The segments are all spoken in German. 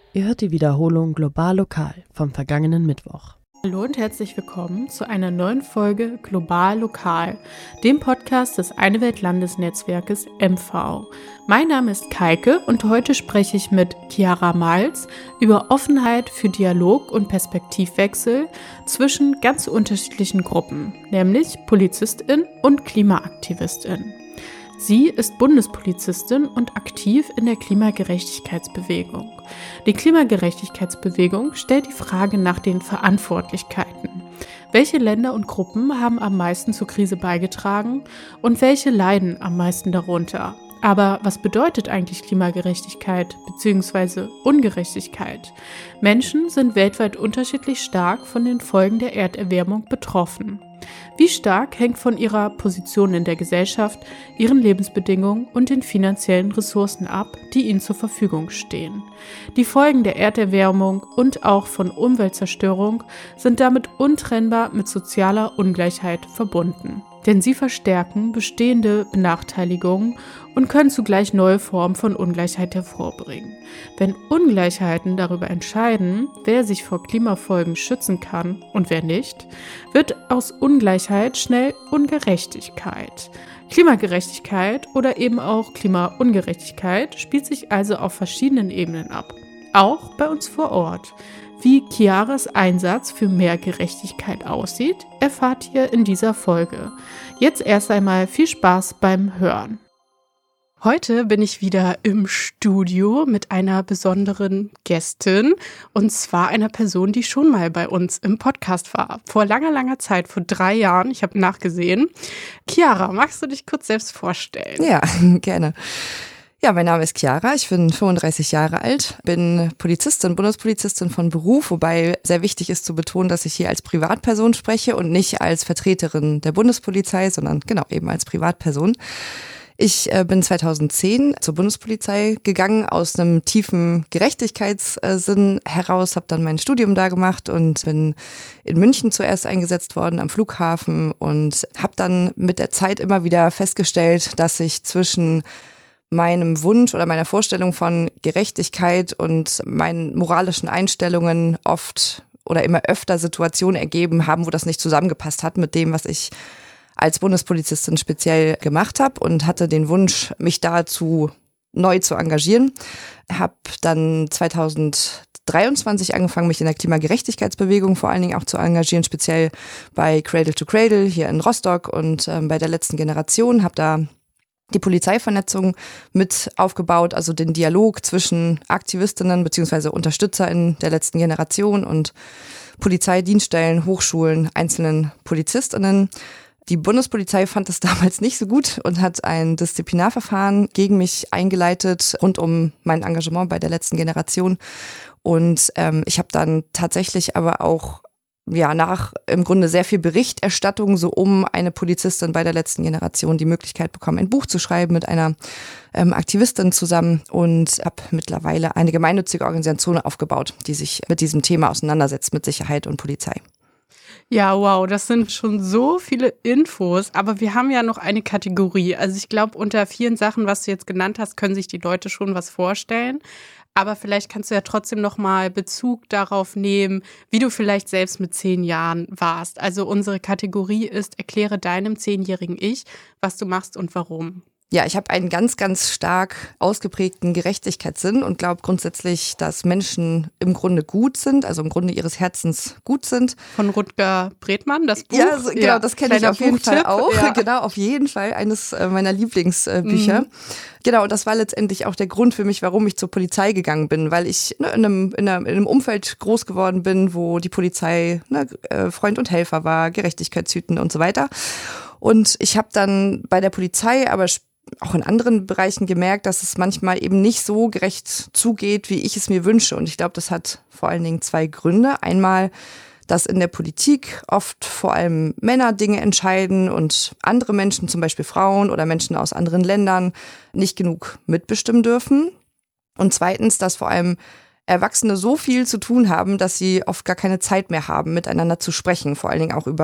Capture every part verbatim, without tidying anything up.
Ihr hört die Wiederholung Global Lokal vom vergangenen Mittwoch. Hallo und herzlich willkommen zu einer neuen Folge Global Lokal, dem Podcast des Eine Welt Landesnetzwerkes M V. Mein Name ist Kaike und heute spreche ich mit Chiara Malz über Offenheit für Dialog und Perspektivwechsel zwischen ganz unterschiedlichen Gruppen, nämlich Polizistin und Klimaaktivistin. Sie ist Bundespolizistin und aktiv in der Klimagerechtigkeitsbewegung. Die Klimagerechtigkeitsbewegung stellt die Frage nach den Verantwortlichkeiten. Welche Länder und Gruppen haben am meisten zur Krise beigetragen und welche leiden am meisten darunter? Aber was bedeutet eigentlich Klimagerechtigkeit bzw. Ungerechtigkeit? Menschen sind weltweit unterschiedlich stark von den Folgen der Erderwärmung betroffen. Wie stark hängt von ihrer Position in der Gesellschaft, ihren Lebensbedingungen und den finanziellen Ressourcen ab, die ihnen zur Verfügung stehen. Die Folgen der Erderwärmung und auch von Umweltzerstörung sind damit untrennbar mit sozialer Ungleichheit verbunden. Denn sie verstärken bestehende Benachteiligungen und können zugleich neue Formen von Ungleichheit hervorbringen. Wenn Ungleichheiten darüber entscheiden, wer sich vor Klimafolgen schützen kann und wer nicht, wird aus Ungleichheit schnell Ungerechtigkeit. Klimagerechtigkeit oder eben auch Klimaungerechtigkeit spielt sich also auf verschiedenen Ebenen ab, auch bei uns vor Ort. Wie Chiaras Einsatz für mehr Gerechtigkeit aussieht, erfahrt ihr in dieser Folge. Jetzt erst einmal viel Spaß beim Hören. Heute bin ich wieder im Studio mit einer besonderen Gästin, und zwar einer Person, die schon mal bei uns im Podcast war. Vor langer, langer Zeit, vor drei Jahren, ich habe nachgesehen. Chiara, magst du dich kurz selbst vorstellen? Ja, gerne. Ja, mein Name ist Chiara, ich bin fünfunddreißig Jahre alt, bin Polizistin, Bundespolizistin von Beruf, wobei sehr wichtig ist zu betonen, dass ich hier als Privatperson spreche und nicht als Vertreterin der Bundespolizei, sondern genau eben als Privatperson. Ich äh, bin zweitausendzehn zur Bundespolizei gegangen, aus einem tiefen Gerechtigkeitssinn heraus, habe dann mein Studium da gemacht und bin in München zuerst eingesetzt worden am Flughafen und habe dann mit der Zeit immer wieder festgestellt, dass ich zwischen meinem Wunsch oder meiner Vorstellung von Gerechtigkeit und meinen moralischen Einstellungen oft oder immer öfter Situationen ergeben haben, wo das nicht zusammengepasst hat mit dem, was ich als Bundespolizistin speziell gemacht habe, und hatte den Wunsch, mich dazu neu zu engagieren. Habe dann zweitausenddreiundzwanzig angefangen, mich in der Klimagerechtigkeitsbewegung vor allen Dingen auch zu engagieren, speziell bei Cradle to Cradle hier in Rostock und ähm, bei der letzten Generation. Habe da die Polizeivernetzung mit aufgebaut, also den Dialog zwischen Aktivistinnen bzw. UnterstützerInnen der letzten Generation und Polizeidienststellen, Hochschulen, einzelnen PolizistInnen. Die Bundespolizei fand es damals nicht so gut und hat ein Disziplinarverfahren gegen mich eingeleitet rund um mein Engagement bei der letzten Generation. Und ähm, ich habe dann tatsächlich aber auch ja nach im Grunde sehr viel Berichterstattung so um eine Polizistin bei der letzten Generation die Möglichkeit bekommen, ein Buch zu schreiben mit einer ähm, Aktivistin zusammen, und habe mittlerweile eine gemeinnützige Organisation aufgebaut, die sich mit diesem Thema auseinandersetzt, mit Sicherheit und Polizei. Ja, wow, das sind schon so viele Infos, aber wir haben ja noch eine Kategorie. Also ich glaube, unter vielen Sachen, was du jetzt genannt hast, können sich die Leute schon was vorstellen. Aber vielleicht kannst du ja trotzdem noch mal Bezug darauf nehmen, wie du vielleicht selbst mit zehn Jahren warst. Also unsere Kategorie ist: Erkläre deinem zehnjährigen Ich, was du machst und warum. Ja, ich habe einen ganz, ganz stark ausgeprägten Gerechtigkeitssinn und glaube grundsätzlich, dass Menschen im Grunde gut sind, also im Grunde ihres Herzens gut sind. Von Rutger Bredmann, das Buch? Ja, so, genau, ja, das kenne ich auf jeden Fall auch. Ja. Genau, auf jeden Fall eines meiner Lieblingsbücher. Mhm. Genau, und das war letztendlich auch der Grund für mich, warum ich zur Polizei gegangen bin, weil ich ne, in, einem, in, einem, in einem Umfeld groß geworden bin, wo die Polizei ne, Freund und Helfer war, Gerechtigkeitshüten und so weiter. Und ich habe dann bei der Polizei aber auch in anderen Bereichen gemerkt, dass es manchmal eben nicht so gerecht zugeht, wie ich es mir wünsche. Und ich glaube, das hat vor allen Dingen zwei Gründe. Einmal, dass in der Politik oft vor allem Männer Dinge entscheiden und andere Menschen, zum Beispiel Frauen oder Menschen aus anderen Ländern, nicht genug mitbestimmen dürfen. Und zweitens, dass vor allem Erwachsene so viel zu tun haben, dass sie oft gar keine Zeit mehr haben, miteinander zu sprechen, vor allen Dingen auch über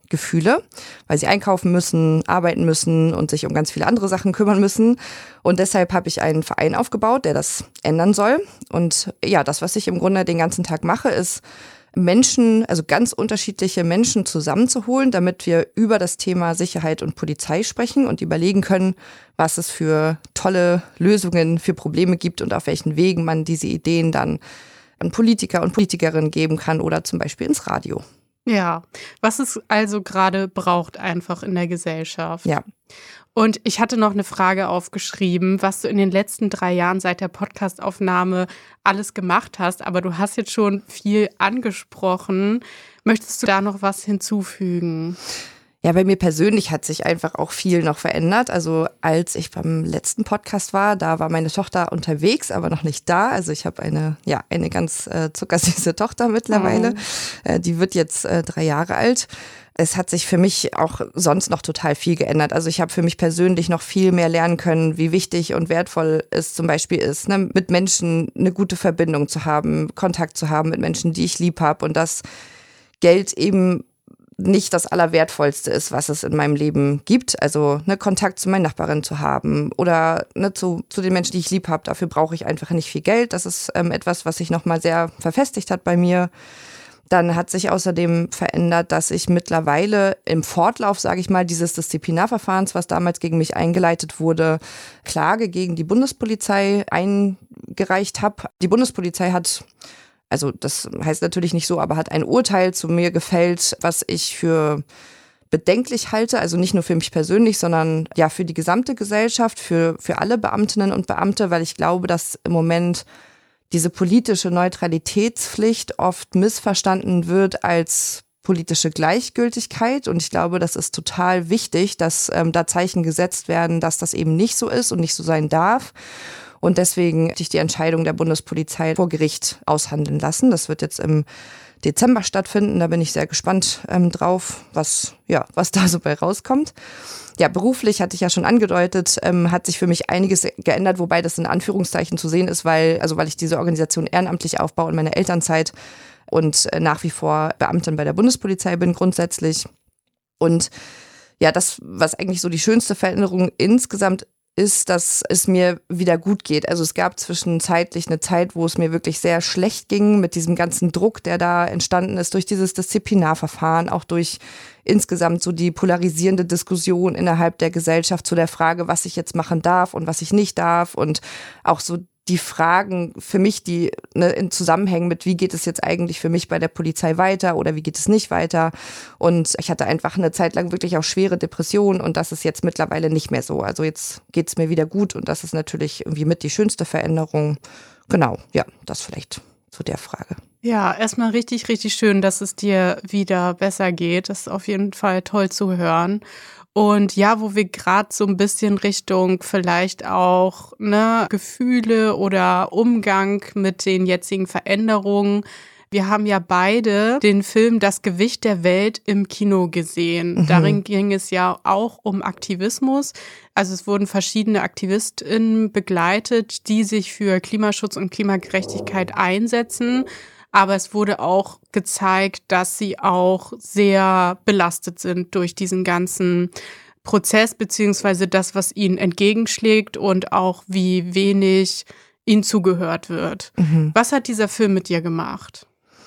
Gefühle, weil sie einkaufen müssen, arbeiten müssen und sich um ganz viele andere Sachen kümmern müssen. Und deshalb habe ich einen Verein aufgebaut, der das ändern soll. Und ja, das, was ich im Grunde den ganzen Tag mache, ist Menschen, also ganz unterschiedliche Menschen zusammenzuholen, damit wir über das Thema Sicherheit und Polizei sprechen und überlegen können, was es für tolle Lösungen für Probleme gibt und auf welchen Wegen man diese Ideen dann an Politiker und Politikerinnen geben kann oder zum Beispiel ins Radio. Ja, was es also gerade braucht einfach in der Gesellschaft. Ja. Und ich hatte noch eine Frage aufgeschrieben, was du in den letzten drei Jahren seit der Podcastaufnahme alles gemacht hast. Aber du hast jetzt schon viel angesprochen. Möchtest du da noch was hinzufügen? Ja, bei mir persönlich hat sich einfach auch viel noch verändert. Also als ich beim letzten Podcast war, da war meine Tochter unterwegs, aber noch nicht da. Also ich habe eine, ja, eine ganz äh, zuckersüße Tochter mittlerweile. Oh. Äh, die wird jetzt äh, drei Jahre alt. Es hat sich für mich auch sonst noch total viel geändert. Also ich habe für mich persönlich noch viel mehr lernen können, wie wichtig und wertvoll es zum Beispiel ist, ne, mit Menschen eine gute Verbindung zu haben, Kontakt zu haben mit Menschen, die ich lieb habe und dass Geld eben nicht das Allerwertvollste ist, was es in meinem Leben gibt. Also ne, Kontakt zu meinen Nachbarinnen zu haben oder ne, zu, zu den Menschen, die ich lieb habe. Dafür brauche ich einfach nicht viel Geld. Das ist ähm, etwas, was sich nochmal sehr verfestigt hat bei mir. Dann hat sich außerdem verändert, dass ich mittlerweile im Fortlauf, sage ich mal, dieses Disziplinarverfahrens, was damals gegen mich eingeleitet wurde, Klage gegen die Bundespolizei eingereicht habe. Die Bundespolizei hat, also das heißt natürlich nicht so, aber hat ein Urteil zu mir gefällt, was ich für bedenklich halte, also nicht nur für mich persönlich, sondern ja für die gesamte Gesellschaft, für, für alle Beamtinnen und Beamte, weil ich glaube, dass im Moment diese politische Neutralitätspflicht oft missverstanden wird als politische Gleichgültigkeit. Und ich glaube, das ist total wichtig, dass ähm, da Zeichen gesetzt werden, dass das eben nicht so ist und nicht so sein darf. Und deswegen möchte ich die Entscheidung der Bundespolizei vor Gericht aushandeln lassen. Das wird jetzt im Dezember stattfinden. Da bin ich sehr gespannt ähm, drauf, was, ja, was da so bei rauskommt. Ja, beruflich hatte ich ja schon angedeutet, ähm, hat sich für mich einiges geändert, wobei das in Anführungszeichen zu sehen ist, weil, also weil ich diese Organisation ehrenamtlich aufbaue in meiner Elternzeit und äh, nach wie vor Beamtin bei der Bundespolizei bin grundsätzlich. Und ja, das, was eigentlich so die schönste Veränderung insgesamt ist, dass es mir wieder gut geht. Also es gab zwischenzeitlich eine Zeit, wo es mir wirklich sehr schlecht ging mit diesem ganzen Druck, der da entstanden ist durch dieses Disziplinarverfahren, auch durch insgesamt so die polarisierende Diskussion innerhalb der Gesellschaft zu der Frage, was ich jetzt machen darf und was ich nicht darf und auch so die Fragen für mich, die ne, in Zusammenhängen mit, wie geht es jetzt eigentlich für mich bei der Polizei weiter oder wie geht es nicht weiter. Und ich hatte einfach eine Zeit lang wirklich auch schwere Depressionen und das ist jetzt mittlerweile nicht mehr so. Also jetzt geht es mir wieder gut und das ist natürlich irgendwie mit die schönste Veränderung. Genau, ja, das vielleicht zu der Frage. Ja, erstmal richtig, richtig schön, dass es dir wieder besser geht. Das ist auf jeden Fall toll zu hören. Und ja, wo wir gerade so ein bisschen Richtung vielleicht auch ne, Gefühle oder Umgang mit den jetzigen Veränderungen. Wir haben ja beide den Film Das Gewicht der Welt im Kino gesehen. Mhm. Darin ging es ja auch um Aktivismus. Also es wurden verschiedene AktivistInnen begleitet, die sich für Klimaschutz und Klimagerechtigkeit einsetzen. Aber es wurde auch gezeigt, dass sie auch sehr belastet sind durch diesen ganzen Prozess, beziehungsweise das, was ihnen entgegenschlägt und auch wie wenig ihnen zugehört wird. Mhm. Was hat dieser Film mit dir gemacht?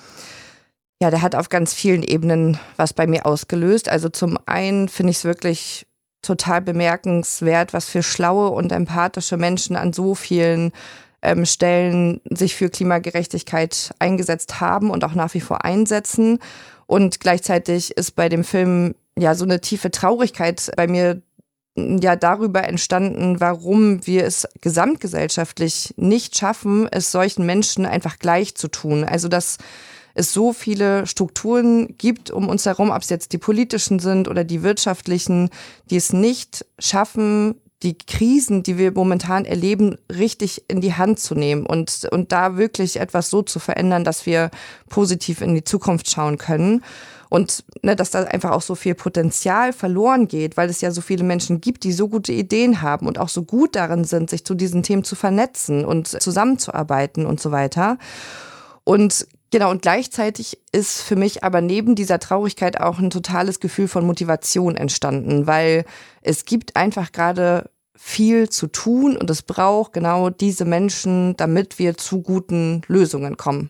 Ja, der hat auf ganz vielen Ebenen was bei mir ausgelöst. Also zum einen finde ich es wirklich total bemerkenswert, was für schlaue und empathische Menschen an so vielen Stellen sich für Klimagerechtigkeit eingesetzt haben und auch nach wie vor einsetzen. Und gleichzeitig ist bei dem Film ja so eine tiefe Traurigkeit bei mir ja darüber entstanden, warum wir es gesamtgesellschaftlich nicht schaffen, es solchen Menschen einfach gleich zu tun. Also dass es so viele Strukturen gibt um uns herum, ob es jetzt die politischen sind oder die wirtschaftlichen, die es nicht schaffen, die Krisen, die wir momentan erleben, richtig in die Hand zu nehmen und, und da wirklich etwas so zu verändern, dass wir positiv in die Zukunft schauen können. Und ne, dass da einfach auch so viel Potenzial verloren geht, weil es ja so viele Menschen gibt, die so gute Ideen haben und auch so gut darin sind, sich zu diesen Themen zu vernetzen und zusammenzuarbeiten und so weiter. Und Genau, und gleichzeitig ist für mich aber neben dieser Traurigkeit auch ein totales Gefühl von Motivation entstanden, weil es gibt einfach gerade viel zu tun und es braucht genau diese Menschen, damit wir zu guten Lösungen kommen.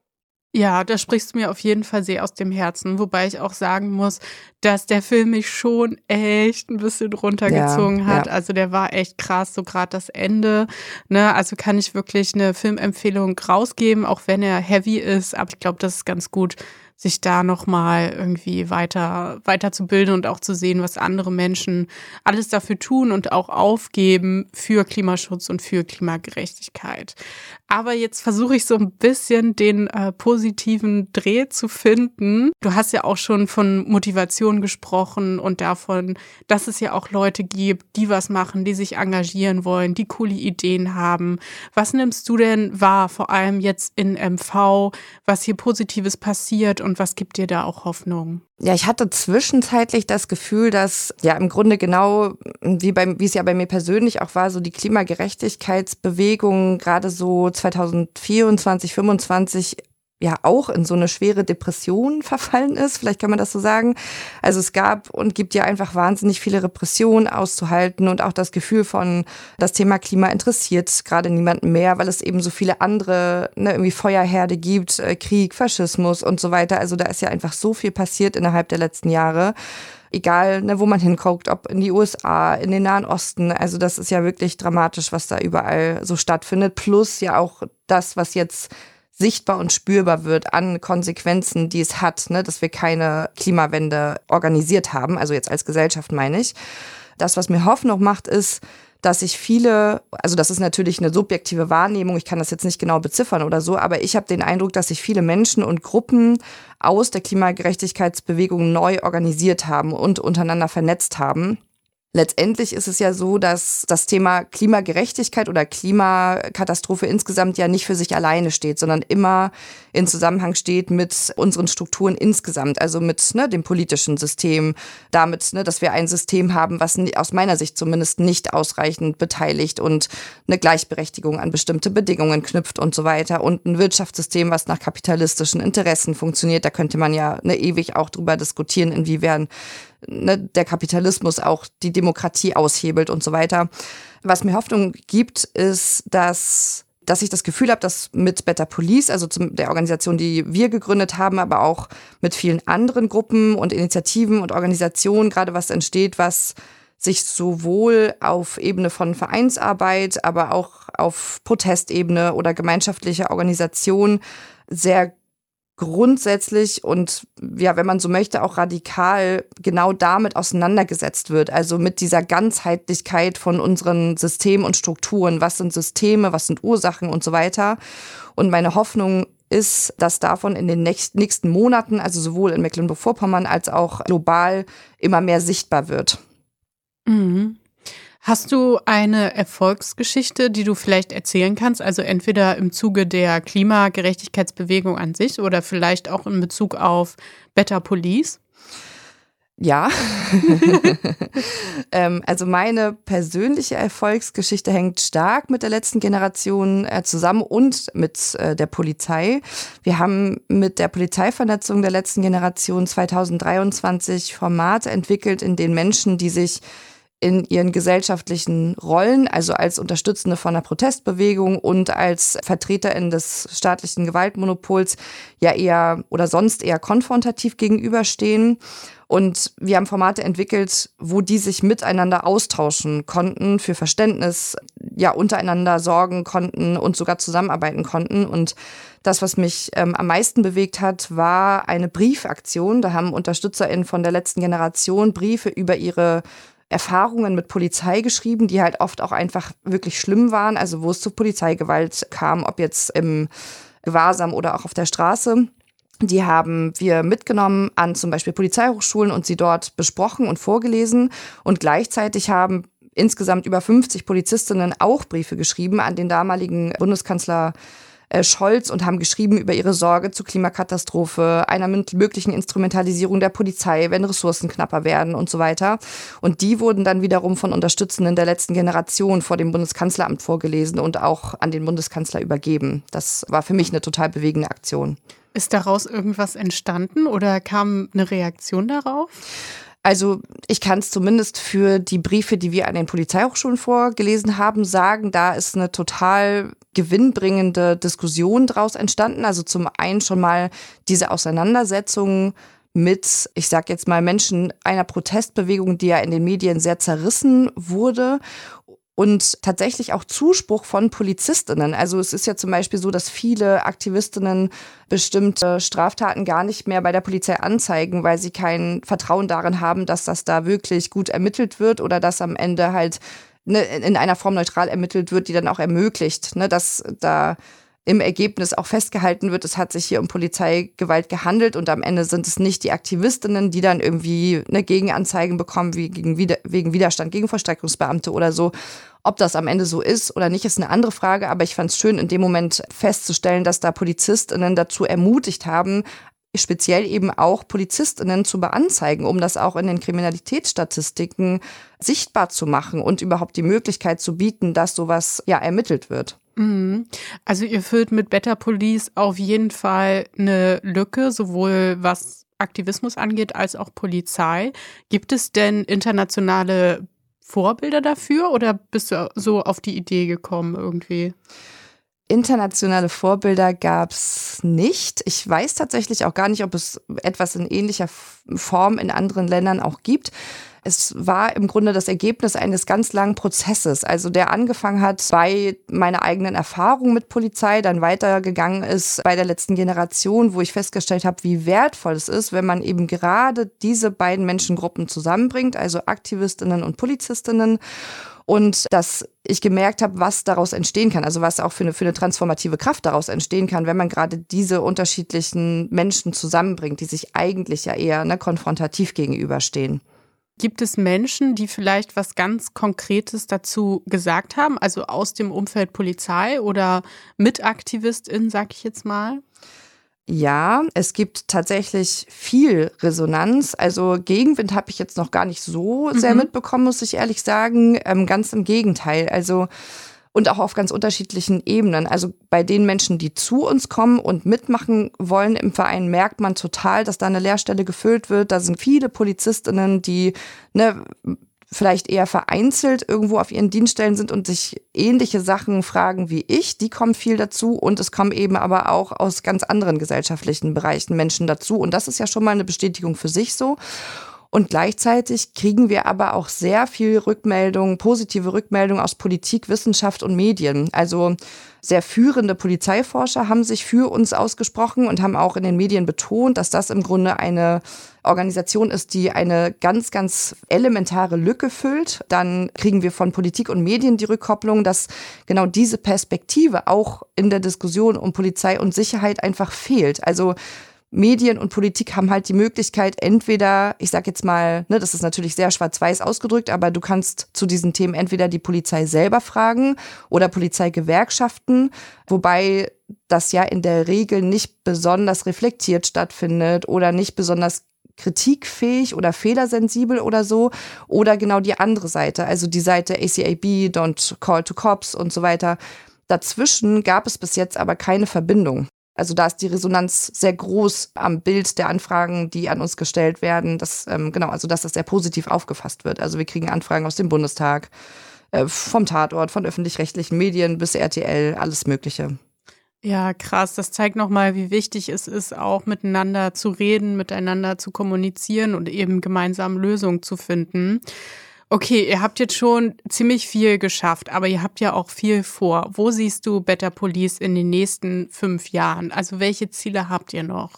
Ja, da sprichst du mir auf jeden Fall sehr aus dem Herzen, wobei ich auch sagen muss, dass der Film mich schon echt ein bisschen runtergezogen Ja, hat. ja. Also der war echt krass, so gerade das Ende. Ne? Also kann ich wirklich eine Filmempfehlung rausgeben, auch wenn er heavy ist. Aber ich glaube, das ist ganz gut, sich da nochmal irgendwie weiter, weiter zu bilden und auch zu sehen, was andere Menschen alles dafür tun und auch aufgeben für Klimaschutz und für Klimagerechtigkeit. Aber jetzt versuche ich so ein bisschen den äh, positiven Dreh zu finden. Du hast ja auch schon von Motivation gesprochen und davon, dass es ja auch Leute gibt, die was machen, die sich engagieren wollen, die coole Ideen haben. Was nimmst du denn wahr, vor allem jetzt in M V, was hier Positives passiert und was gibt dir da auch Hoffnung? Ja, ich hatte zwischenzeitlich das Gefühl, dass ja im Grunde genau, wie, bei, wie es ja bei mir persönlich auch war, so die Klimagerechtigkeitsbewegung gerade so zweitausendvierundzwanzig, fünfundzwanzig ja auch in so eine schwere Depression verfallen ist, vielleicht kann man das so sagen. Also es gab und gibt ja einfach wahnsinnig viele Repressionen auszuhalten und auch das Gefühl von, das Thema Klima interessiert gerade niemanden mehr, weil es eben so viele andere, ne, irgendwie Feuerherde gibt, äh, Krieg, Faschismus und so weiter. Also da ist ja einfach so viel passiert innerhalb der letzten Jahre. Egal, ne, wo man hinguckt, ob in die U S A, in den Nahen Osten. Also das ist ja wirklich dramatisch, was da überall so stattfindet. Plus ja auch das, was jetzt sichtbar und spürbar wird an Konsequenzen, die es hat, ne, dass wir keine Klimawende organisiert haben, also jetzt als Gesellschaft meine ich. Das, was mir Hoffnung macht, ist, dass sich viele, also das ist natürlich eine subjektive Wahrnehmung, ich kann das jetzt nicht genau beziffern oder so, aber ich habe den Eindruck, dass sich viele Menschen und Gruppen aus der Klimagerechtigkeitsbewegung neu organisiert haben und untereinander vernetzt haben. Letztendlich ist es ja so, dass das Thema Klimagerechtigkeit oder Klimakatastrophe insgesamt ja nicht für sich alleine steht, sondern immer in Zusammenhang steht mit unseren Strukturen insgesamt, also mit ne, dem politischen System, damit, ne, dass wir ein System haben, was aus meiner Sicht zumindest nicht ausreichend beteiligt und eine Gleichberechtigung an bestimmte Bedingungen knüpft und so weiter und ein Wirtschaftssystem, was nach kapitalistischen Interessen funktioniert. Da könnte man ja ne, ewig auch drüber diskutieren, inwiefern Ne, der Kapitalismus auch die Demokratie aushebelt und so weiter. Was mir Hoffnung gibt, ist, dass, dass ich das Gefühl habe, dass mit Better Police, also zum, der Organisation, die wir gegründet haben, aber auch mit vielen anderen Gruppen und Initiativen und Organisationen gerade was entsteht, was sich sowohl auf Ebene von Vereinsarbeit, aber auch auf Protestebene oder gemeinschaftlicher Organisation sehr grundsätzlich und ja, wenn man so möchte, auch radikal genau damit auseinandergesetzt wird. Also mit dieser Ganzheitlichkeit von unseren Systemen und Strukturen. Was sind Systeme, was sind Ursachen und so weiter. Und meine Hoffnung ist, dass davon in den nächsten Monaten, also sowohl in Mecklenburg-Vorpommern als auch global, immer mehr sichtbar wird. Mhm. Hast du eine Erfolgsgeschichte, die du vielleicht erzählen kannst? Also entweder im Zuge der Klimagerechtigkeitsbewegung an sich oder vielleicht auch in Bezug auf Better Police? Ja, ähm, also meine persönliche Erfolgsgeschichte hängt stark mit der letzten Generation äh, zusammen und mit äh, der Polizei. Wir haben mit der Polizeivernetzung der letzten Generation zweitausenddreiundzwanzig Formate entwickelt, in denen Menschen, die sich in ihren gesellschaftlichen Rollen, also als Unterstützende von der Protestbewegung und als VertreterInnen des staatlichen Gewaltmonopols, ja eher oder sonst eher konfrontativ gegenüberstehen. Und wir haben Formate entwickelt, wo die sich miteinander austauschen konnten, für Verständnis, ja, untereinander sorgen konnten und sogar zusammenarbeiten konnten. Und das, was mich ähm, am meisten bewegt hat, war eine Briefaktion. Da haben UnterstützerInnen von der letzten Generation Briefe über ihre Erfahrungen mit Polizei geschrieben, die halt oft auch einfach wirklich schlimm waren, also wo es zu Polizeigewalt kam, ob jetzt im Gewahrsam oder auch auf der Straße. Die haben wir mitgenommen an zum Beispiel Polizeihochschulen und sie dort besprochen und vorgelesen. Und gleichzeitig haben insgesamt über fünfzig Polizistinnen auch Briefe geschrieben an den damaligen Bundeskanzler Scholz und haben geschrieben über ihre Sorge zur Klimakatastrophe, einer möglichen Instrumentalisierung der Polizei, wenn Ressourcen knapper werden und so weiter. Und die wurden dann wiederum von Unterstützenden der letzten Generation vor dem Bundeskanzleramt vorgelesen und auch an den Bundeskanzler übergeben. Das war für mich eine total bewegende Aktion. Ist daraus irgendwas entstanden oder kam eine Reaktion darauf? Also ich kann es zumindest für die Briefe, die wir an den Polizeihochschulen vorgelesen haben, sagen, da ist eine total gewinnbringende Diskussion draus entstanden. Also zum einen schon mal diese Auseinandersetzung mit, ich sag jetzt mal, Menschen einer Protestbewegung, die ja in den Medien sehr zerrissen wurde. Und tatsächlich auch Zuspruch von PolizistInnen. Also es ist ja zum Beispiel so, dass viele AktivistInnen bestimmte Straftaten gar nicht mehr bei der Polizei anzeigen, weil sie kein Vertrauen darin haben, dass das da wirklich gut ermittelt wird oder dass am Ende halt ne, in einer Form neutral ermittelt wird, die dann auch ermöglicht, ne, dass da im Ergebnis auch festgehalten wird, es hat sich hier um Polizeigewalt gehandelt und am Ende sind es nicht die AktivistInnen, die dann irgendwie eine Gegenanzeigen bekommen, wie gegen Wider- wegen Widerstand gegen Vollstreckungsbeamte oder so. Ob das am Ende so ist oder nicht, ist eine andere Frage, aber ich fand es schön, in dem Moment festzustellen, dass da PolizistInnen dazu ermutigt haben, speziell eben auch PolizistInnen zu beanzeigen, um das auch in den Kriminalitätsstatistiken sichtbar zu machen und überhaupt die Möglichkeit zu bieten, dass sowas ja ermittelt wird. Also ihr füllt mit Better Police auf jeden Fall eine Lücke, sowohl was Aktivismus angeht als auch Polizei. Gibt es denn internationale Vorbilder dafür oder bist du so auf die Idee gekommen irgendwie? Internationale Vorbilder gab's nicht. Ich weiß tatsächlich auch gar nicht, ob es etwas in ähnlicher Form in anderen Ländern auch gibt. Es war im Grunde das Ergebnis eines ganz langen Prozesses, also der angefangen hat bei meiner eigenen Erfahrung mit Polizei, dann weitergegangen ist bei der letzten Generation, wo ich festgestellt habe, wie wertvoll es ist, wenn man eben gerade diese beiden Menschengruppen zusammenbringt, also AktivistInnen und PolizistInnen. Und dass ich gemerkt habe, was daraus entstehen kann, also was auch für eine, für eine transformative Kraft daraus entstehen kann, wenn man gerade diese unterschiedlichen Menschen zusammenbringt, die sich eigentlich ja eher ne, konfrontativ gegenüberstehen. Gibt es Menschen, die vielleicht was ganz Konkretes dazu gesagt haben, also aus dem Umfeld Polizei oder MitaktivistInnen, sag ich jetzt mal? Ja, es gibt tatsächlich viel Resonanz. Also Gegenwind habe ich jetzt noch gar nicht so sehr mhm. mitbekommen, muss ich ehrlich sagen. Ähm, ganz im Gegenteil. Also und auch auf ganz unterschiedlichen Ebenen. Also bei den Menschen, die zu uns kommen und mitmachen wollen im Verein, merkt man total, dass da eine Leerstelle gefüllt wird. Da sind viele PolizistInnen, die ne, vielleicht eher vereinzelt irgendwo auf ihren Dienststellen sind und sich ähnliche Sachen fragen wie ich. Die kommen viel dazu und es kommen eben aber auch aus ganz anderen gesellschaftlichen Bereichen Menschen dazu. Und das ist ja schon mal eine Bestätigung für sich so. Und gleichzeitig kriegen wir aber auch sehr viel Rückmeldung, positive Rückmeldung aus Politik, Wissenschaft und Medien. Also sehr führende Polizeiforscher haben sich für uns ausgesprochen und haben auch in den Medien betont, dass das im Grunde eine Organisation ist, die eine ganz, ganz elementare Lücke füllt. Dann kriegen wir von Politik und Medien die Rückkopplung, dass genau diese Perspektive auch in der Diskussion um Polizei und Sicherheit einfach fehlt. Also Medien und Politik haben halt die Möglichkeit, entweder, ich sag jetzt mal, ne, das ist natürlich sehr schwarz-weiß ausgedrückt, aber du kannst zu diesen Themen entweder die Polizei selber fragen oder Polizeigewerkschaften, wobei das ja in der Regel nicht besonders reflektiert stattfindet oder nicht besonders kritikfähig oder fehlersensibel oder so. Oder genau die andere Seite, also die Seite A C A B, Don't Call to Cops und so weiter. Dazwischen gab es bis jetzt aber keine Verbindung. Also da ist die Resonanz sehr groß am Bild der Anfragen, die an uns gestellt werden. Das, ähm, genau, also dass das sehr positiv aufgefasst wird. Also wir kriegen Anfragen aus dem Bundestag, äh, vom Tatort, von öffentlich-rechtlichen Medien bis R T L, alles Mögliche. Ja, krass. Das zeigt nochmal, wie wichtig es ist, auch miteinander zu reden, miteinander zu kommunizieren und eben gemeinsam Lösungen zu finden. Okay, ihr habt jetzt schon ziemlich viel geschafft, aber ihr habt ja auch viel vor. Wo siehst du Better Police in den nächsten fünf Jahren? Also welche Ziele habt ihr noch?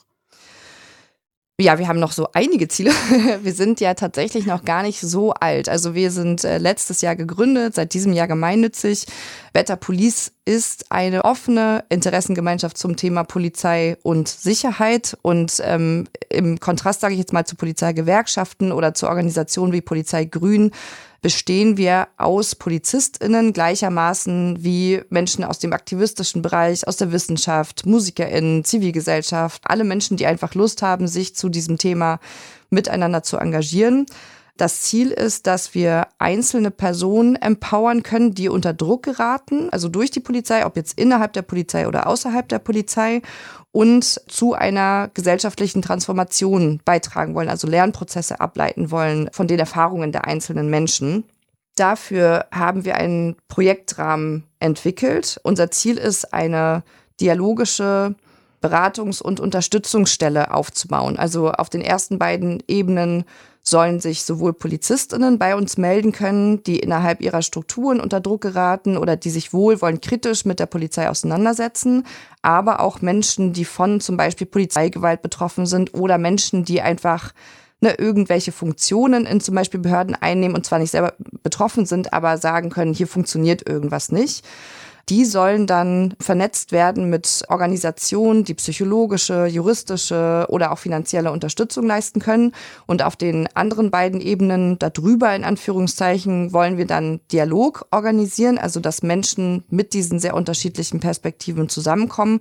Ja, wir haben noch so einige Ziele. Wir sind ja tatsächlich noch gar nicht so alt. Also wir sind äh, letztes Jahr gegründet, seit diesem Jahr gemeinnützig. Better Police ist eine offene Interessengemeinschaft zum Thema Polizei und Sicherheit. Und ähm, im Kontrast, sage ich jetzt mal, zu Polizeigewerkschaften oder zu Organisationen wie Polizei Grün, bestehen wir aus PolizistInnen gleichermaßen wie Menschen aus dem aktivistischen Bereich, aus der Wissenschaft, MusikerInnen, Zivilgesellschaft, alle Menschen, die einfach Lust haben, sich zu diesem Thema miteinander zu engagieren. Das Ziel ist, dass wir einzelne Personen empowern können, die unter Druck geraten, also durch die Polizei, ob jetzt innerhalb der Polizei oder außerhalb der Polizei, und zu einer gesellschaftlichen Transformation beitragen wollen, also Lernprozesse ableiten wollen von den Erfahrungen der einzelnen Menschen. Dafür haben wir einen Projektrahmen entwickelt. Unser Ziel ist, eine dialogische Beratungs- und Unterstützungsstelle aufzubauen. Also auf den ersten beiden Ebenen sollen sich sowohl PolizistInnen bei uns melden können, die innerhalb ihrer Strukturen unter Druck geraten oder die sich wohlwollend kritisch mit der Polizei auseinandersetzen, aber auch Menschen, die von zum Beispiel Polizeigewalt betroffen sind oder Menschen, die einfach ne, irgendwelche Funktionen in zum Beispiel Behörden einnehmen und zwar nicht selber betroffen sind, aber sagen können, hier funktioniert irgendwas nicht. Die sollen dann vernetzt werden mit Organisationen, die psychologische, juristische oder auch finanzielle Unterstützung leisten können. Und auf den anderen beiden Ebenen darüber, in Anführungszeichen, wollen wir dann Dialog organisieren, also dass Menschen mit diesen sehr unterschiedlichen Perspektiven zusammenkommen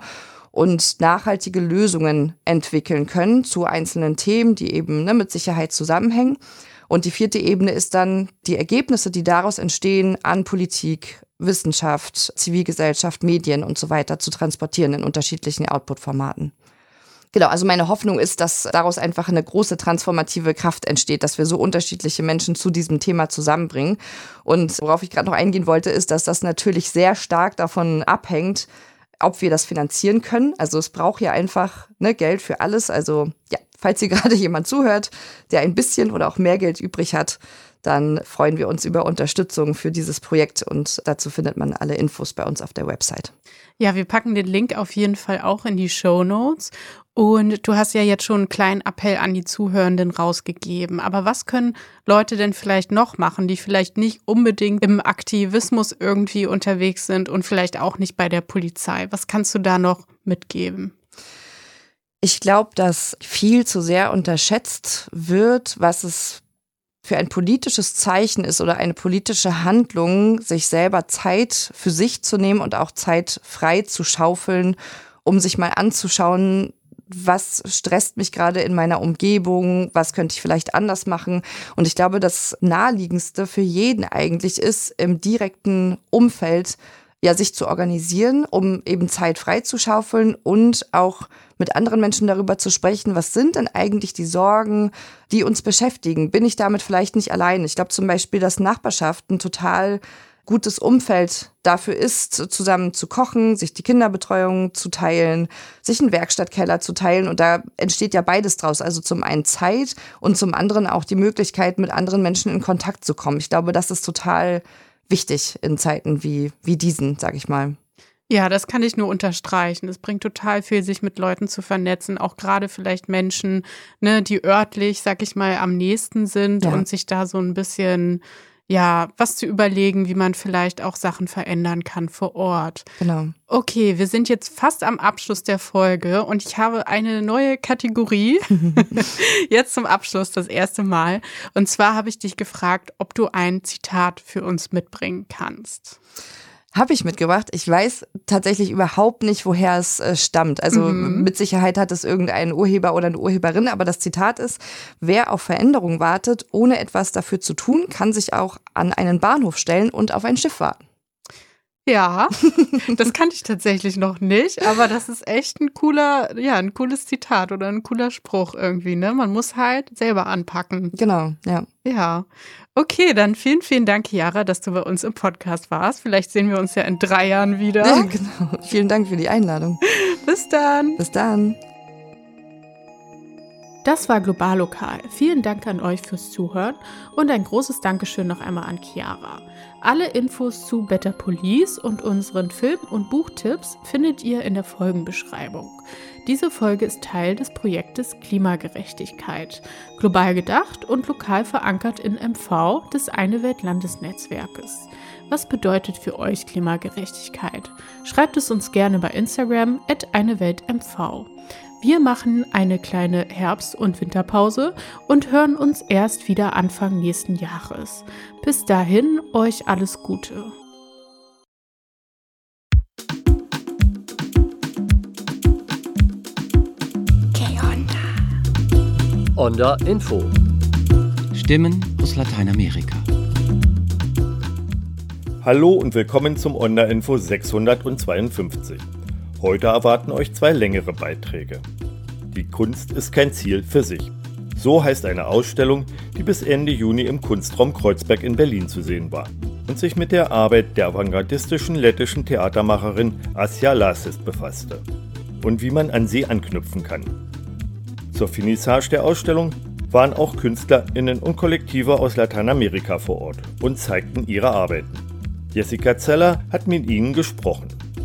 und nachhaltige Lösungen entwickeln können zu einzelnen Themen, die eben ne, mit Sicherheit zusammenhängen. Und die vierte Ebene ist dann die Ergebnisse, die daraus entstehen, an Politik, Wissenschaft, Zivilgesellschaft, Medien und so weiter zu transportieren in unterschiedlichen Output-Formaten. Genau, also meine Hoffnung ist, dass daraus einfach eine große transformative Kraft entsteht, dass wir so unterschiedliche Menschen zu diesem Thema zusammenbringen. Und worauf ich gerade noch eingehen wollte, ist, dass das natürlich sehr stark davon abhängt, ob wir das finanzieren können. Also es braucht ja einfach ne, Geld für alles. Also ja, falls hier gerade jemand zuhört, der ein bisschen oder auch mehr Geld übrig hat, dann freuen wir uns über Unterstützung für dieses Projekt und dazu findet man alle Infos bei uns auf der Website. Ja, wir packen den Link auf jeden Fall auch in die Shownotes. Und du hast ja jetzt schon einen kleinen Appell an die Zuhörenden rausgegeben. Aber was können Leute denn vielleicht noch machen, die vielleicht nicht unbedingt im Aktivismus irgendwie unterwegs sind und vielleicht auch nicht bei der Polizei? Was kannst du da noch mitgeben? Ich glaube, dass viel zu sehr unterschätzt wird, was es für ein politisches Zeichen ist oder eine politische Handlung, sich selber Zeit für sich zu nehmen und auch Zeit frei zu schaufeln, um sich mal anzuschauen, was stresst mich gerade in meiner Umgebung, was könnte ich vielleicht anders machen. Und ich glaube, das Naheliegendste für jeden eigentlich ist, im direkten Umfeld ja sich zu organisieren, um eben Zeit frei zu schaufeln und auch mit anderen Menschen darüber zu sprechen, was sind denn eigentlich die Sorgen, die uns beschäftigen? Bin ich damit vielleicht nicht allein? Ich glaube zum Beispiel, dass Nachbarschaft ein total gutes Umfeld dafür ist, zusammen zu kochen, sich die Kinderbetreuung zu teilen, sich einen Werkstattkeller zu teilen. Und da entsteht ja beides draus. Also zum einen Zeit und zum anderen auch die Möglichkeit, mit anderen Menschen in Kontakt zu kommen. Ich glaube, das ist total wichtig in Zeiten wie, wie diesen, sag ich mal. Ja, das kann ich nur unterstreichen. Es bringt total viel, sich mit Leuten zu vernetzen, auch gerade vielleicht Menschen, ne, die örtlich, sag ich mal, am nächsten sind ja. Und sich da so ein bisschen, ja, was zu überlegen, wie man vielleicht auch Sachen verändern kann vor Ort. Genau. Okay, wir sind jetzt fast am Abschluss der Folge und ich habe eine neue Kategorie, jetzt zum Abschluss das erste Mal. Und zwar habe ich dich gefragt, ob du ein Zitat für uns mitbringen kannst. Habe ich mitgebracht. Ich weiß tatsächlich überhaupt nicht, woher es äh, stammt. Also mhm. mit Sicherheit hat es irgendein Urheber oder eine Urheberin, aber das Zitat ist, wer auf Veränderung wartet, ohne etwas dafür zu tun, kann sich auch an einen Bahnhof stellen und auf ein Schiff warten. Ja, das kannte ich tatsächlich noch nicht, aber das ist echt ein cooler, ja, ein cooles Zitat oder ein cooler Spruch irgendwie, ne? Man muss halt selber anpacken. Genau, ja. Ja. Okay, dann vielen, vielen Dank, Chiara, dass du bei uns im Podcast warst. Vielleicht sehen wir uns ja in drei Jahren wieder. Ja, genau. Vielen Dank für die Einladung. Bis dann. Bis dann. Das war Global Lokal. Vielen Dank an euch fürs Zuhören und ein großes Dankeschön noch einmal an Chiara. Alle Infos zu Better Police und unseren Film- und Buchtipps findet ihr in der Folgenbeschreibung. Diese Folge ist Teil des Projektes Klimagerechtigkeit, global gedacht und lokal verankert in M V des Eine Welt Landesnetzwerkes. Was bedeutet für euch Klimagerechtigkeit? Schreibt es uns gerne bei Instagram at eine Welt M V. Wir machen eine kleine Herbst- und Winterpause und hören uns erst wieder Anfang nächsten Jahres. Bis dahin, euch alles Gute. Onda Info. Stimmen aus Lateinamerika. Hallo und willkommen zum Onda-Info sechshundertzweiundfünfzig. Heute erwarten euch zwei längere Beiträge. Die Kunst ist kein Ziel für sich. So heißt eine Ausstellung, die bis Ende Juni im Kunstraum Kreuzberg in Berlin zu sehen war und sich mit der Arbeit der avantgardistischen lettischen Theatermacherin Asja Lasis befasste und wie man an sie anknüpfen kann. Zur Finissage der Ausstellung waren auch KünstlerInnen und Kollektive aus Lateinamerika vor Ort und zeigten ihre Arbeiten. Jessica Zeller hat mit ihnen gesprochen.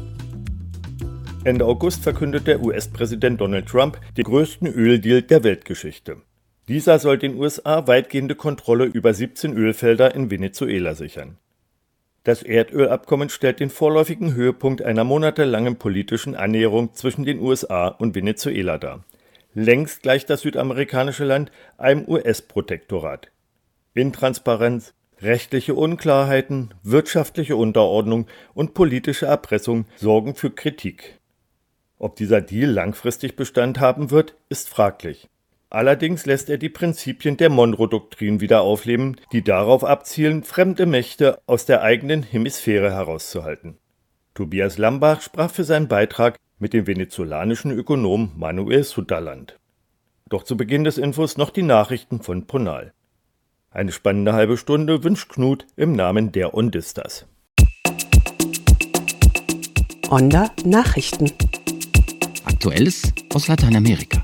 Ende August verkündete U S-Präsident Donald Trump den größten Öldeal der Weltgeschichte. Dieser soll den U S A weitgehende Kontrolle über siebzehn Ölfelder in Venezuela sichern. Das Erdölabkommen stellt den vorläufigen Höhepunkt einer monatelangen politischen Annäherung zwischen den U S A und Venezuela dar. Längst gleicht das südamerikanische Land einem U S-Protektorat. Intransparenz, rechtliche Unklarheiten, wirtschaftliche Unterordnung und politische Erpressung sorgen für Kritik. Ob dieser Deal langfristig Bestand haben wird, ist fraglich. Allerdings lässt er die Prinzipien der Monroe-Doktrin wieder aufleben, die darauf abzielen, fremde Mächte aus der eigenen Hemisphäre herauszuhalten. Tobias Lambach sprach für seinen Beitrag mit dem venezolanischen Ökonom Manuel Sutherland. Doch zu Beginn des Infos noch die Nachrichten von Ponal. Eine spannende halbe Stunde wünscht Knut im Namen der Ondistas. Onda Nachrichten. Aktuelles aus Lateinamerika.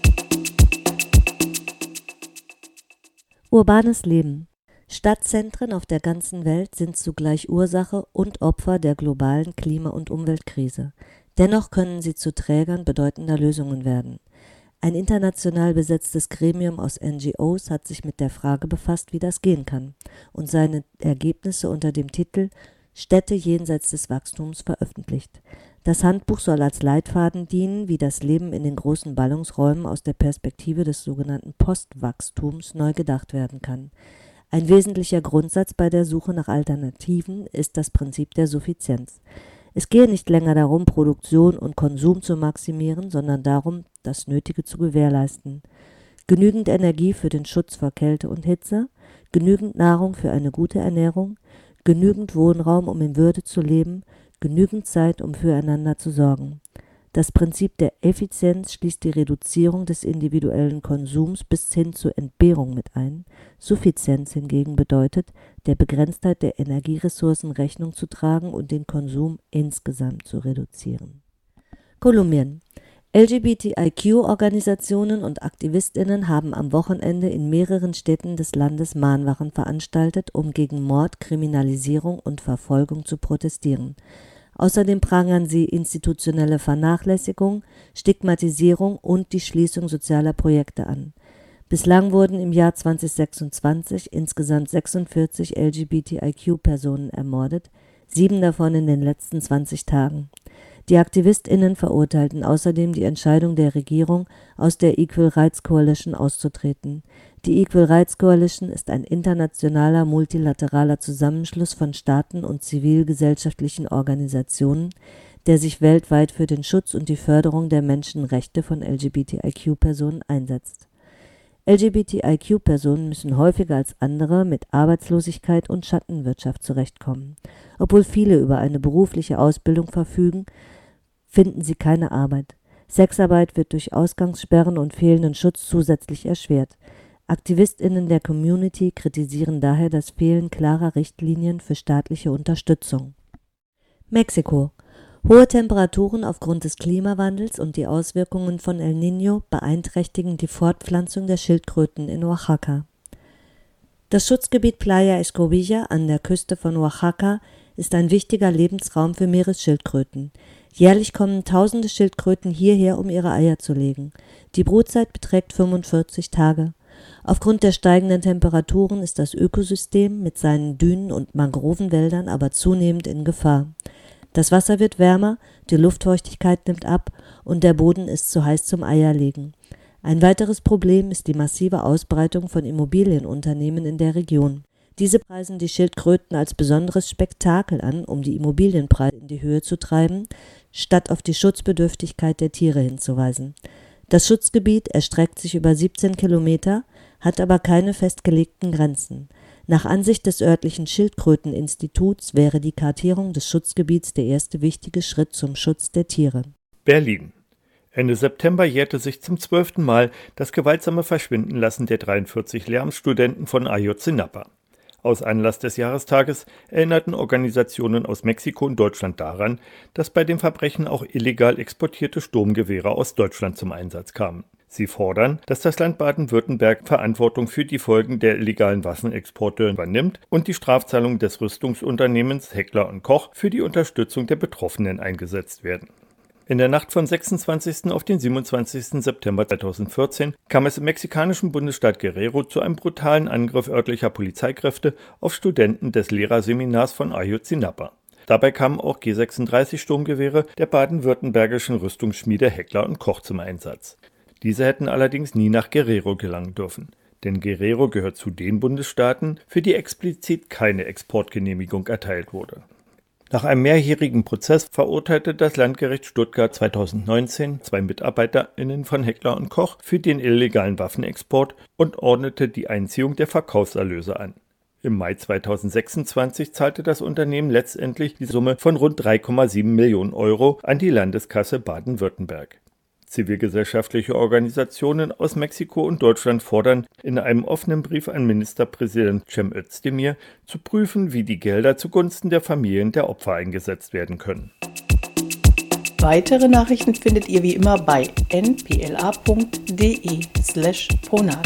Urbanes Leben. Stadtzentren auf der ganzen Welt sind zugleich Ursache und Opfer der globalen Klima- und Umweltkrise. Dennoch können sie zu Trägern bedeutender Lösungen werden. Ein international besetztes Gremium aus N G Os hat sich mit der Frage befasst, wie das gehen kann, und seine Ergebnisse unter dem Titel »Städte jenseits des Wachstums« veröffentlicht. Das Handbuch soll als Leitfaden dienen, wie das Leben in den großen Ballungsräumen aus der Perspektive des sogenannten Postwachstums neu gedacht werden kann. Ein wesentlicher Grundsatz bei der Suche nach Alternativen ist das Prinzip der Suffizienz. Es gehe nicht länger darum, Produktion und Konsum zu maximieren, sondern darum, das Nötige zu gewährleisten. Genügend Energie für den Schutz vor Kälte und Hitze, genügend Nahrung für eine gute Ernährung, genügend Wohnraum, um in Würde zu leben, genügend Zeit, um füreinander zu sorgen. Das Prinzip der Effizienz schließt die Reduzierung des individuellen Konsums bis hin zur Entbehrung mit ein. Suffizienz hingegen bedeutet, der Begrenztheit der Energieressourcen Rechnung zu tragen und den Konsum insgesamt zu reduzieren. Kolumbien. L G B T I Q-Organisationen und AktivistInnen haben am Wochenende in mehreren Städten des Landes Mahnwachen veranstaltet, um gegen Mord, Kriminalisierung und Verfolgung zu protestieren. Außerdem prangern sie institutionelle Vernachlässigung, Stigmatisierung und die Schließung sozialer Projekte an. Bislang wurden im Jahr zweitausendsechsundzwanzig insgesamt sechsundvierzig L G B T I Q-Personen ermordet, sieben davon in den letzten zwanzig Tagen. Die AktivistInnen verurteilten außerdem die Entscheidung der Regierung, aus der Equal Rights Coalition auszutreten. Die Equal Rights Coalition ist ein internationaler multilateraler Zusammenschluss von Staaten und zivilgesellschaftlichen Organisationen, der sich weltweit für den Schutz und die Förderung der Menschenrechte von L G B T I Q-Personen einsetzt. L G B T I Q-Personen müssen häufiger als andere mit Arbeitslosigkeit und Schattenwirtschaft zurechtkommen. Obwohl viele über eine berufliche Ausbildung verfügen, finden sie keine Arbeit. Sexarbeit wird durch Ausgangssperren und fehlenden Schutz zusätzlich erschwert. AktivistInnen der Community kritisieren daher das Fehlen klarer Richtlinien für staatliche Unterstützung. Mexiko. Hohe Temperaturen aufgrund des Klimawandels und die Auswirkungen von El Niño beeinträchtigen die Fortpflanzung der Schildkröten in Oaxaca. Das Schutzgebiet Playa Escobilla an der Küste von Oaxaca ist ein wichtiger Lebensraum für Meeresschildkröten. Jährlich kommen tausende Schildkröten hierher, um ihre Eier zu legen. Die Brutzeit beträgt fünfundvierzig Tage. Aufgrund der steigenden Temperaturen ist das Ökosystem mit seinen Dünen und Mangrovenwäldern aber zunehmend in Gefahr. Das Wasser wird wärmer, die Luftfeuchtigkeit nimmt ab und der Boden ist zu heiß zum Eierlegen. Ein weiteres Problem ist die massive Ausbreitung von Immobilienunternehmen in der Region. Diese preisen die Schildkröten als besonderes Spektakel an, um die Immobilienpreise in die Höhe zu treiben, statt auf die Schutzbedürftigkeit der Tiere hinzuweisen. Das Schutzgebiet erstreckt sich über siebzehn Kilometer, hat aber keine festgelegten Grenzen. Nach Ansicht des örtlichen Schildkröteninstituts wäre die Kartierung des Schutzgebiets der erste wichtige Schritt zum Schutz der Tiere. Berlin. Ende September jährte sich zum zwölften Mal das gewaltsame Verschwindenlassen der dreiundvierzig Lehramtsstudenten von Ayotzinapa. Aus Anlass des Jahrestages erinnerten Organisationen aus Mexiko und Deutschland daran, dass bei dem Verbrechen auch illegal exportierte Sturmgewehre aus Deutschland zum Einsatz kamen. Sie fordern, dass das Land Baden-Württemberg Verantwortung für die Folgen der illegalen Waffenexporte übernimmt und die Strafzahlungen des Rüstungsunternehmens Heckler und Koch für die Unterstützung der Betroffenen eingesetzt werden. In der Nacht vom sechsundzwanzigsten auf den siebenundzwanzigsten September zweitausendvierzehn kam es im mexikanischen Bundesstaat Guerrero zu einem brutalen Angriff örtlicher Polizeikräfte auf Studenten des Lehrerseminars von Ayotzinapa. Dabei kamen auch G sechsunddreißig Sturmgewehre der baden-württembergischen Rüstungsschmiede Heckler und Koch zum Einsatz. Diese hätten allerdings nie nach Guerrero gelangen dürfen, denn Guerrero gehört zu den Bundesstaaten, für die explizit keine Exportgenehmigung erteilt wurde. Nach einem mehrjährigen Prozess verurteilte das Landgericht Stuttgart zweitausendneunzehn zwei MitarbeiterInnen von Heckler und Koch für den illegalen Waffenexport und ordnete die Einziehung der Verkaufserlöse an. Im Mai zweitausendsechsundzwanzig zahlte das Unternehmen letztendlich die Summe von rund drei Komma sieben Millionen Euro an die Landeskasse Baden-Württemberg. Zivilgesellschaftliche Organisationen aus Mexiko und Deutschland fordern in einem offenen Brief an Ministerpräsident Cem Özdemir zu prüfen, wie die Gelder zugunsten der Familien der Opfer eingesetzt werden können. Weitere Nachrichten findet ihr wie immer bei n p l a punkt d e slash ponal.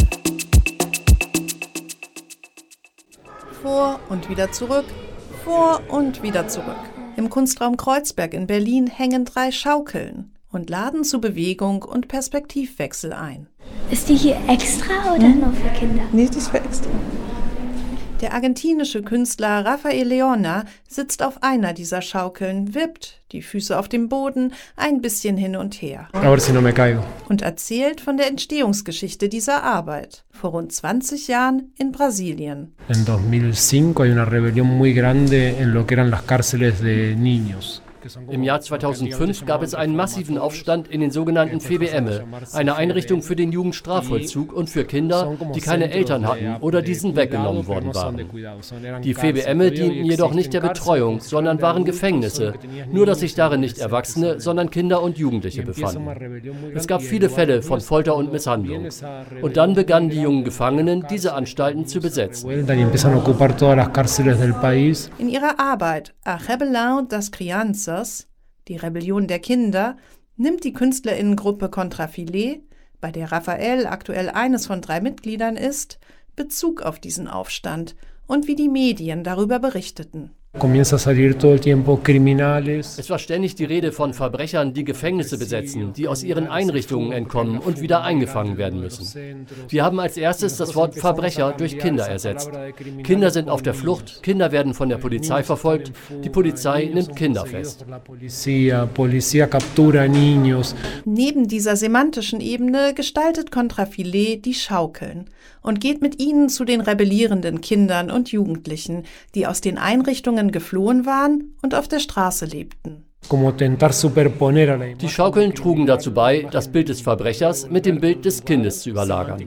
Vor und wieder zurück, vor und wieder zurück. Im Kunstraum Kreuzberg in Berlin hängen drei Schaukeln und laden zu Bewegung und Perspektivwechsel ein. Ist die hier extra oder hm? nur für Kinder? Nee, die ist für extra. Der argentinische Künstler Rafael Leona sitzt auf einer dieser Schaukeln, wippt, die Füße auf dem Boden, ein bisschen hin und her. A ver si no me caigo. Und erzählt von der Entstehungsgeschichte dieser Arbeit, vor rund zwanzig Jahren in Brasilien. En dos mil cinco hay una rebelión muy grande en lo que eran las cárceles de niños. Im Jahr zweitausendfünf gab es einen massiven Aufstand in den sogenannten F B M, eine Einrichtung für den Jugendstrafvollzug und für Kinder, die keine Eltern hatten oder diesen weggenommen worden waren. Die F B M dienten jedoch nicht der Betreuung, sondern waren Gefängnisse, nur dass sich darin nicht Erwachsene, sondern Kinder und Jugendliche befanden. Es gab viele Fälle von Folter und Misshandlung. Und dann begannen die jungen Gefangenen, diese Anstalten zu besetzen. In ihrer Arbeit A Rebelião das Crianças, die Rebellion der Kinder, nimmt die KünstlerInnengruppe Contrafilé, bei der Rafael aktuell eines von drei Mitgliedern ist, Bezug auf diesen Aufstand und wie die Medien darüber berichteten. Es war ständig die Rede von Verbrechern, die Gefängnisse besetzen, die aus ihren Einrichtungen entkommen und wieder eingefangen werden müssen. Wir haben als erstes das Wort Verbrecher durch Kinder ersetzt. Kinder sind auf der Flucht, Kinder werden von der Polizei verfolgt, die Polizei nimmt Kinder fest. Neben dieser semantischen Ebene gestaltet Contrafilé die Schaukeln und geht mit ihnen zu den rebellierenden Kindern und Jugendlichen, die aus den Einrichtungen geflohen waren und auf der Straße lebten. Die Schaukeln trugen dazu bei, das Bild des Verbrechers mit dem Bild des Kindes zu überlagern.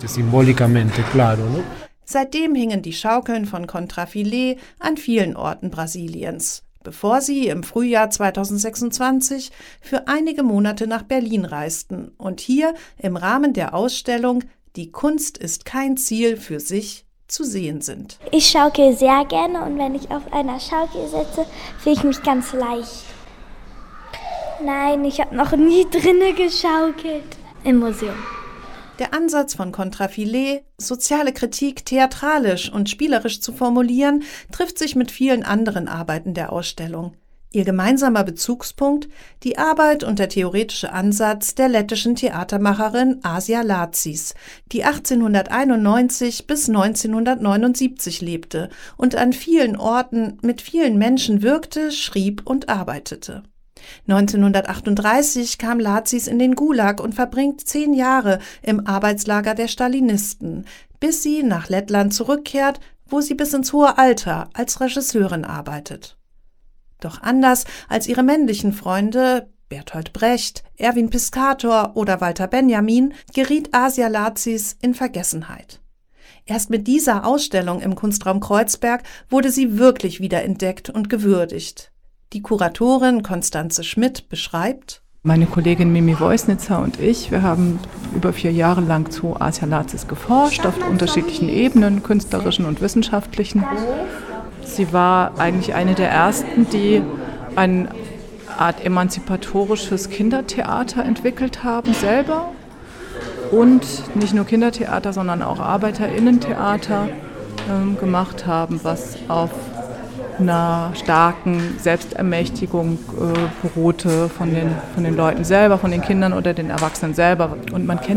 Seitdem hingen die Schaukeln von Contrafilé an vielen Orten Brasiliens, bevor sie im Frühjahr zweitausendsechsundzwanzig für einige Monate nach Berlin reisten und hier im Rahmen der Ausstellung »Die Kunst ist kein Ziel für sich« zu sehen sind. Ich schaukel sehr gerne und wenn ich auf einer Schaukel sitze, fühle ich mich ganz leicht. Nein, ich habe noch nie drinne geschaukelt. Im Museum. Der Ansatz von Contrafilé, soziale Kritik theatralisch und spielerisch zu formulieren, trifft sich mit vielen anderen Arbeiten der Ausstellung. Ihr gemeinsamer Bezugspunkt, die Arbeit und der theoretische Ansatz der lettischen Theatermacherin Asia Lacis, die achtzehnhunderteinundneunzig bis neunzehnhundertneunundsiebzig lebte und an vielen Orten mit vielen Menschen wirkte, schrieb und arbeitete. neunzehnhundertachtunddreißig kam Lacis in den Gulag und verbringt zehn Jahre im Arbeitslager der Stalinisten, bis sie nach Lettland zurückkehrt, wo sie bis ins hohe Alter als Regisseurin arbeitet. Doch anders als ihre männlichen Freunde Bertolt Brecht, Erwin Piscator oder Walter Benjamin geriet Asia Lacis in Vergessenheit. Erst mit dieser Ausstellung im Kunstraum Kreuzberg wurde sie wirklich wiederentdeckt und gewürdigt. Die Kuratorin Konstanze Schmidt beschreibt: Meine Kollegin Mimi Voisnitzer und ich, wir haben über vier Jahre lang zu Asia Lazis geforscht, auf unterschiedlichen Ebenen, künstlerischen und wissenschaftlichen. Sie war eigentlich eine der ersten, die eine Art emanzipatorisches Kindertheater entwickelt haben, selber. Und nicht nur Kindertheater, sondern auch ArbeiterInnentheater ähm, gemacht haben, was auf einer starken Selbstermächtigung äh, beruhte von den, von den Leuten selber, von den Kindern oder den Erwachsenen selber. Und man kennt